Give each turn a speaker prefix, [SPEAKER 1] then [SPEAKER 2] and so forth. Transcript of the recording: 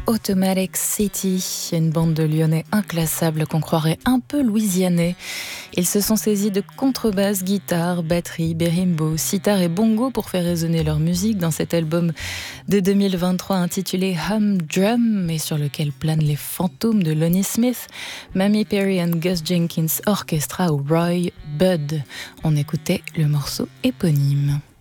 [SPEAKER 1] Automatic City, une bande de Lyonnais inclassables qu'on croirait un peu louisianais. Ils se sont saisis de contrebasse, guitare, batterie, bérimbo, sitar et bongo pour faire résonner leur musique dans cet album de 2023 intitulé Humdrum et sur lequel planent les fantômes de Lonnie Smith, Mamie Perry and Gus Jenkins Orchestra ou Roy Budd. On écoutait le morceau éponyme.